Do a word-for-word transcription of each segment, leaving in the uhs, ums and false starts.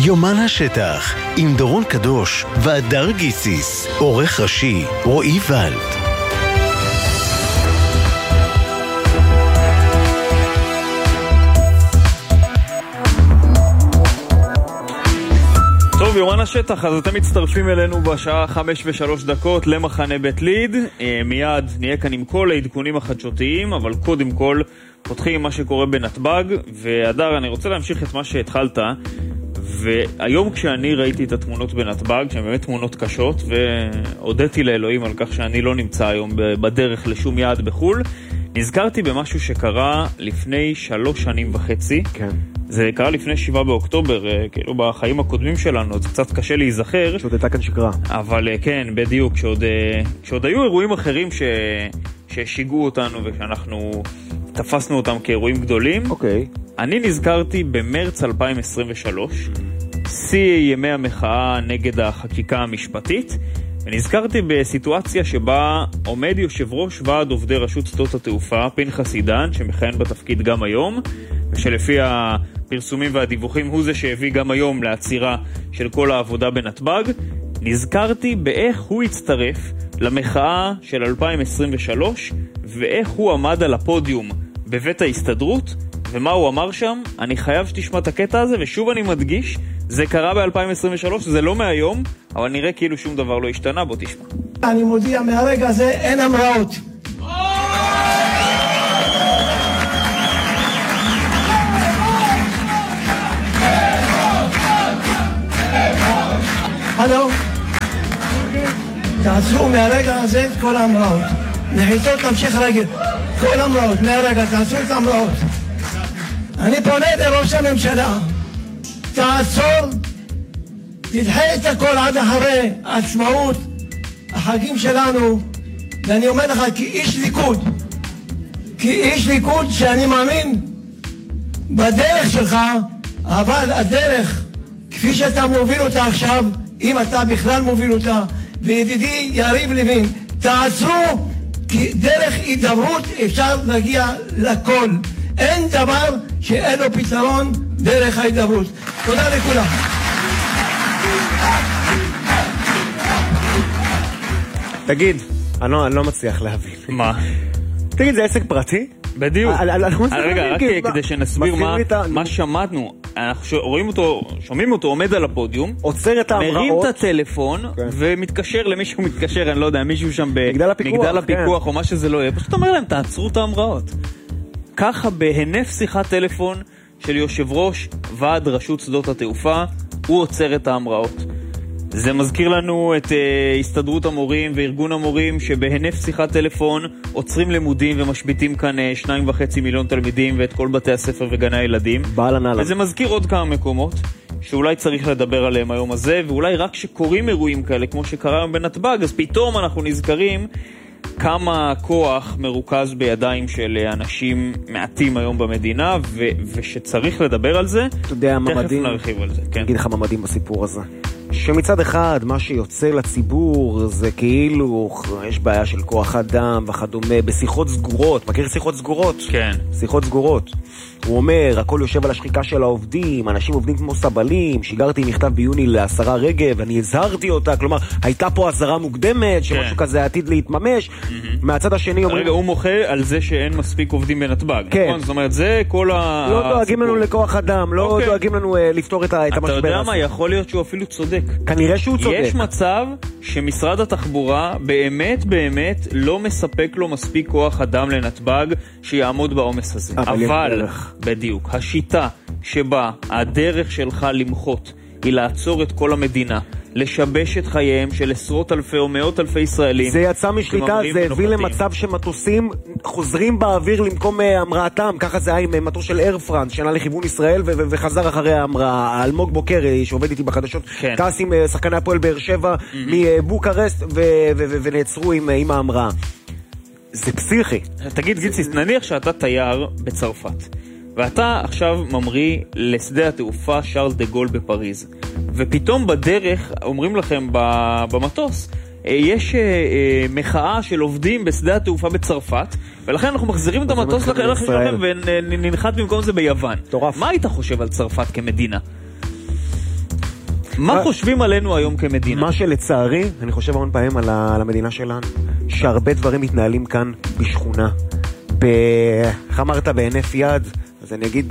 יומן השטח עם דורון קדוש והדר גיסיס, עורך ראשי רועי ולד. טוב, יומן השטח, אז אתם מצטרפים אלינו בשעה חמש ושלוש דקות למחנה בית ליד. מיד נהיה כאן עם כל העדכונים החדשותיים, אבל קודם כל פותחים עם מה שקורה בנתב"ג. והדר, אני רוצה להמשיך את מה שהתחלת. והיום כשאני ראיתי את התמונות בנתב"ג, שהן באמת תמונות קשות, והודיתי לאלוהים על כך שאני לא נמצא היום בדרך לשום יעד בחול, נזכרתי במשהו שקרה לפני שלוש שנים וחצי. כן. זה קרה לפני שבעה באוקטובר, כאילו בחיים הקודמים שלנו, זה קצת קשה להיזכר. שעוד הייתה כאן שקרה. אבל כן, בדיוק, כשעוד, כשעוד היו אירועים אחרים ש... ששיגעו אותנו ושאנחנו תפסנו אותם כאירועים גדולים. אוקיי. אני נזכרתי במרץ אלפיים עשרים ושלוש, שיא ימי המחאה נגד החקיקה המשפטית, ונזכרתי בסיטואציה שבה עומד יושב ראש ועד עובדי רשות שדות התעופה, פנחס עידן, שמכהן בתפקיד גם היום, ושלפי הפרסומים והדיווחים הוא זה שהביא גם היום לעצירה של כל העבודה בנתב"ג. נזכרתי באיך הוא הצטרף למחאה של אלפיים עשרים ושלוש, ואיך הוא עמד על הפודיום בבית ההסתדרות, ומה הוא אמר שם. אני חייב שתשמע את הקטע הזה, ושוב אני מדגיש, זה קרה ב-אלפיים עשרים ושלוש, זה לא מהיום, אבל נראה כאילו שום דבר לא השתנה. בוא תשמע. אני מודיע, מהרגע הזה אין המראות. הלו? תעצרו מהרגע הזה את כל המראות. נחיתות תמשיך רגל. כל המראות, מהרגע, תעצרו את המראות. אני פונה לראש הממשלה, תעצור, תדחה את הכל עד אחרי עצמאות, החגים שלנו, ואני אומר לך, כי איש ליכוד, כי איש ליכוד שאני מאמין בדרך שלך, אבל הדרך, כפי שאתה מוביל אותה עכשיו, אם אתה בכלל מוביל אותה, וידידי יריב לוין, תעצרו, כי דרך הידברות אפשר להגיע לכל. אין דבר שאין לו פתרון דרך ההידברות. תודה לכולם. תגיד, אני לא, אני לא מצליח להבין. מה? תגיד, זה עסק פרטי? בדיוק. רגע, רק כדי שנסביר מה שמענו. אנחנו רואים אותו, שומעים אותו, עומד על הפודיום, עוצר את ההמראות, מרים את הטלפון ומתקשר למישהו, מתקשר, אני לא יודע, מישהו שם במגדל הפיקוח או מה שזה לא יהיה. פשוט אומר להם, תעצרו את ההמראות. ככה בהנף שיחת טלפון של יושב ראש ועד רשות שדות התעופה, הוא עוצר את ההמראות. זה מזכיר לנו את uh, הסתדרות המורים וארגון המורים, שבהנף שיחת טלפון עוצרים לימודים ומשביתים כאן uh, שניים וחצי מיליון תלמידים ואת כל בתי הספר וגני הילדים. וזה מזכיר עוד כמה מקומות שאולי צריך לדבר עליהם היום הזה, ואולי רק שקורים אירועים כאלה כמו שקרה היום בנתב"ג, אז פתאום אנחנו נזכרים כמה כוח מרוכז בידיים של אנשים מעטים היום במדינה, ו- ושצריך לדבר על זה. אתה יודע, תכף נרחיב על זה. כן. אני אגיד לך ממדים בסיפור הזה. שמצד אחד מה שיוצא לציבור זה כאילו יש בעיה של כוח אדם וכדומה בשיחות סגורות. מכיר שיחות סגורות? כן. שיחות סגורות. הוא אומר, הכל יושב על השחיקה של העובדים, אנשים עובדים כמו סבלים, שיגרתי מכתב ביוני לעשרה רגב, אני הזהרתי אותה, כלומר, הייתה פה הזרה מוקדמת, שמשהו כזה עתיד להתממש. מהצד השני אומרים... רגע, הוא מוחה על זה שאין מספיק עובדים בנתב"ג. כן. זאת אומרת, זה כל ה... לא דואגים לנו לכוח אדם, לא דואגים לנו לפתור את המשבר הזה. אתה יודע מה, יכול להיות שהוא אפילו צודק. כנראה שהוא צודק. יש מצב שמשרד התחבורה באמת באמת לא מספק לו מספיק כוח אדם לנתב"ג שיעמוד בעומס הזה. אבל, בדיוק, השיטה שבה הדרך שלך למחות היא לעצור את כל המדינה, לשבש את חייהם של עשרות אלפי או מאות אלפי ישראלים. זה יצא משליטה, זה הביא למצב שמטוסים חוזרים באוויר למקום המראתם, ככה זה היה עם מטוס של אייר פרנס, שנע לכיוון ישראל ו- ו- וחזר אחרי ההמראה. אלמוג בוקר, שעובד איתי בחדשות, כן. טס עם שחקני הפועל באר שבע, mm-hmm. מבוקרסט ו- ו- ו- ונעצרו עם, עם ההמראה. זה פסיכי. תגיד גיציס, נניח שאתה תייר בצרפת, ואתה עכשיו ממריא לשדה התעופה שרל דה גול בפריז, ופתאום בדרך אומרים לכם במטוס, יש מחאה של עובדים בשדה התעופה בצרפת, ולכן אנחנו מחזירים את המטוס לכם שלכם וננחת במקום זה ביוון. מה היית חושב על צרפת כמדינה? מה חושבים עלינו היום כמדינה? מה שלצערי, אני חושב המון פעמים על המדינה שלנו, שהרבה דברים מתנהלים כאן בשכונה. איך אמרת, בהינף יד, אז אני אגיד,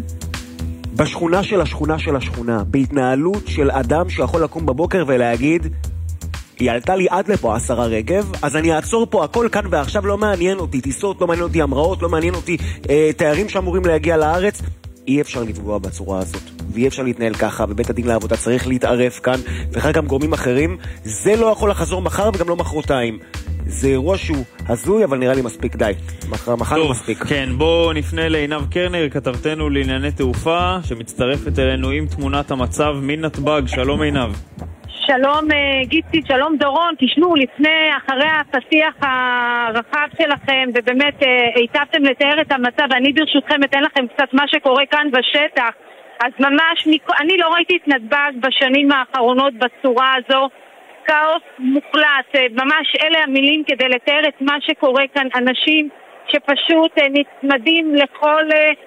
בשכונה של השכונה של השכונה, בהתנהלות של אדם שיכול לקום בבוקר ולהגיד, היא עלתה לי עד לפה עשרה רגב, אז אני אעצור פה הכל כאן ועכשיו, לא מעניין אותי טיסות, לא מעניין אותי המראות, לא מעניין אותי אה, תיירים שאמורים להגיע לארץ. אי אפשר לפגוע בצורה הזאת, ואי אפשר להתנהל ככה, ובית הדין לעבודה צריך להתערף כאן, ואחר גם גורמים אחרים. זה לא יכול לחזור מחר וגם לא מחרתיים. זה אירוע שהוא הזוי, אבל נראה לי מספיק די. מחר, מחר לא מספיק. כן, בואו נפנה לעינב קרנר, כתבתנו לענייני תעופה, שמצטרפת אלינו עם תמונת המצב מנתב"ג. שלום עינב. שלום גיצי, שלום דורון. תשמעו, לפני, אחרי הפתיח הרחב שלכם, ובאמת היטבתם לתאר את המצב, אני ברשותכם אתן לכם קצת מה שקורה כאן בשטח. אז ממש, אני לא ראיתי את נתב"ג בשנים האחרונות בצורה הזו. כאוס מוחלט, ממש אלה המילים כדי לתאר את מה שקורה כאן. אנשים שפשוט נצמדים לכל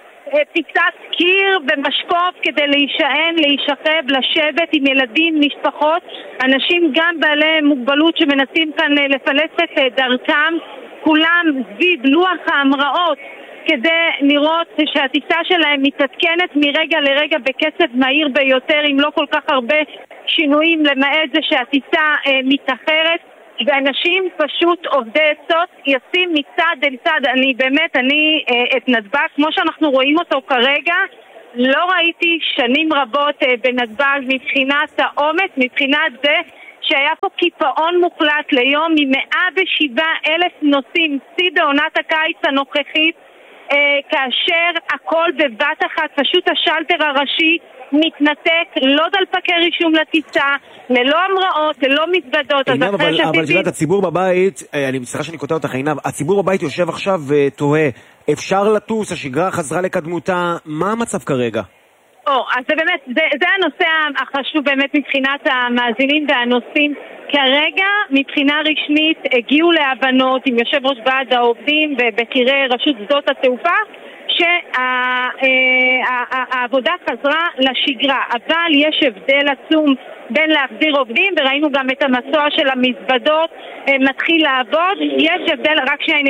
פיצת קיר במשקוף כדי להישען, להישכב, לשבת עם ילדים, משפחות, אנשים גם בעלי מוגבלות שמנסים כאן לפלס את דרכם, כולם סביב לוח ההמראות כדי לראות שהטיסה שלהם מתעדכנת מרגע לרגע בקצב מהיר ביותר, עם לא כל כך הרבה שינויים, למעט זה שהטיסה אה, מתאחרת, ואנשים פשוט עובדי עצות ישים מצד אל צד. אני באמת, אני אה, את נתב"ג, כמו שאנחנו רואים אותו כרגע, לא ראיתי שנים רבות אה, בנתב"ג מבחינת העומס, מבחינת זה שהיה פה קיפאון מוחלט ליום מ-מאה ושבעה אלף נוסעים, שיא בעונת הקיץ הנוכחית, Uh, כאשר הכל בבת אחת, פשוט השלטר הראשי מתנתק, לא דלפקי רישום לטיסה, ללא המראות, ללא מזוודות. עינב, אבל, שתיתי... אבל תדעת, הציבור בבית, אני מצטער שאני כותב אותך עינב, הציבור בבית יושב עכשיו ותוהה, אפשר לטוס, השגרה חזרה לקדמותה, מה המצב כרגע? או, אז זה באמת, זה, זה הנושא החשוב באמת מבחינת המאזינים והנושאים. כרגע, מבחינה רשמית, הגיעו להבנות עם יושב ראש ועד העובדים ובכירי רשות שדות התעופה, שהעבודה חזרה לשגרה, אבל יש הבדל עצום בין להחזיר עובדים, וראינו גם את המסוע של המזוודות מתחיל לעבוד. יש הבדל, רק שאני